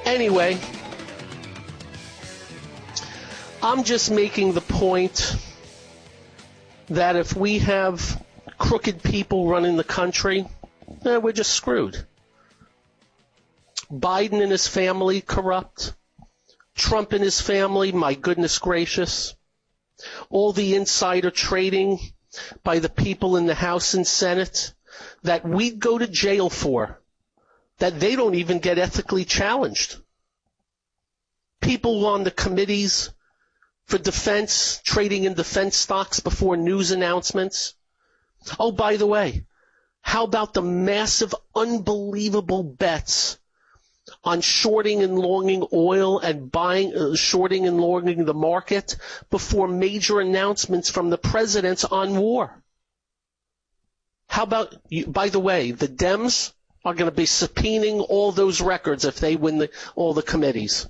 Anyway, I'm just making the point that if we have crooked people running the country, we're just screwed. Biden and his family corrupt. Trump and his family, my goodness gracious. All the insider trading by the people in the House and Senate that we'd go to jail for, that they don't even get ethically challenged. People on the committees for defense, trading in defense stocks before news announcements. Oh, by the way, how about the massive, unbelievable bets on shorting and longing oil and buying, shorting and longing the market before major announcements from the presidents on war? How about, by the way, the Dems are going to be subpoenaing all those records if they win all the committees.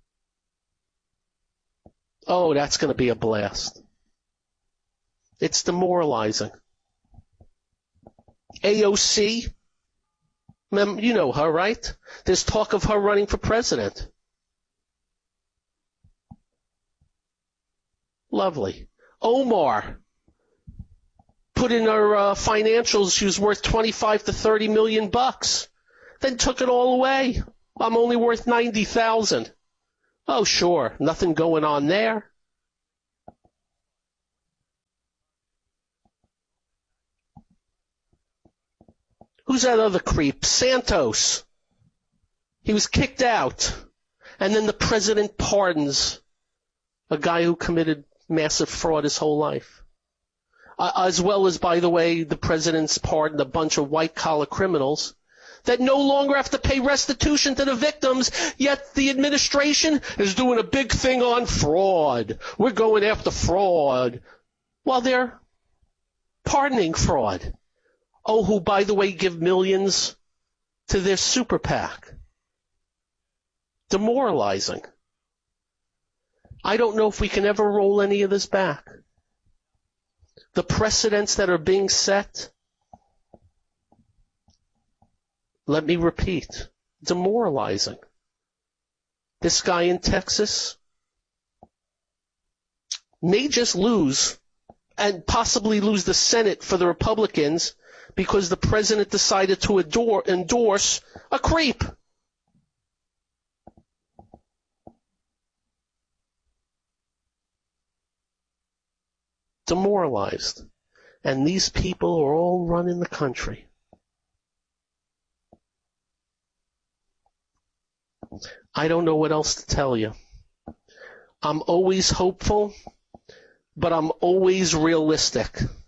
Oh, that's going to be a blast. It's demoralizing. AOC, you know her, right? There's talk of her running for president. Lovely. Omar put in her financials she was worth 25 to 30 million bucks. Then took it all away. I'm only worth 90,000. Oh, sure. Nothing going on there. Who's that other creep? Santos. He was kicked out. And then the president pardons a guy who committed massive fraud his whole life. As well as, by the way, the president's pardoned a bunch of white-collar criminals that no longer have to pay restitution to the victims, yet the administration is doing a big thing on fraud. We're going after fraud. While they're pardoning fraud. Oh, who, by the way, give millions to their super PAC. Demoralizing. I don't know if we can ever roll any of this back. The precedents that are being set, let me repeat, demoralizing. This guy in Texas may just lose and possibly lose the Senate for the Republicans because the president decided to endorse a creep. Demoralized. And these people are all running the country. I don't know what else to tell you. I'm always hopeful, but I'm always realistic.